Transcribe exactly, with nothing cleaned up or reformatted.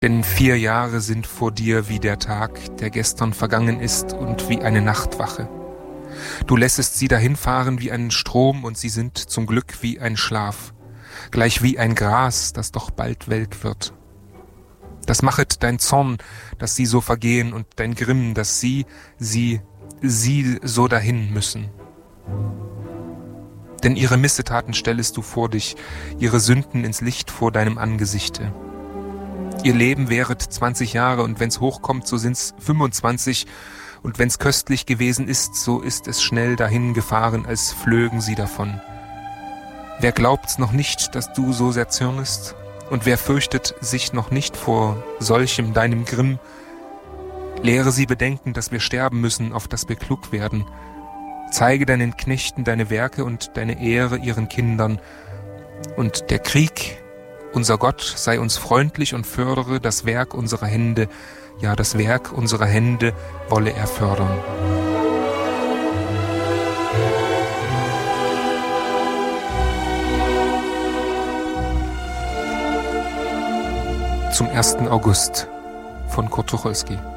Denn vier Jahre sind vor dir wie der Tag, der gestern vergangen ist, und wie eine Nachtwache. Du lässest sie dahinfahren wie einen Strom, und sie sind zum Glück wie ein Schlaf, gleich wie ein Gras, das doch bald welk wird. Das machet dein Zorn, dass sie so vergehen, und dein Grimm, dass sie, sie, sie so dahin müssen. Denn ihre Missetaten stellest du vor dich, ihre Sünden ins Licht vor deinem Angesichte. Ihr Leben wäret zwanzig Jahre, und wenn's hochkommt, so sind's fünfundzwanzig, und wenn's köstlich gewesen ist, so ist es schnell dahin gefahren, als flögen sie davon. Wer glaubt's noch nicht, dass du so sehr zürnest? Und wer fürchtet sich noch nicht vor solchem deinem Grimm? Lehre sie bedenken, dass wir sterben müssen, auf dass wir klug werden. Zeige deinen Knechten deine Werke und deine Ehre ihren Kindern. Und der Krieg, unser Gott, sei uns freundlich und fördere das Werk unserer Hände. Ja, das Werk unserer Hände wolle er fördern. Zum ersten August von Kurt Tucholsky.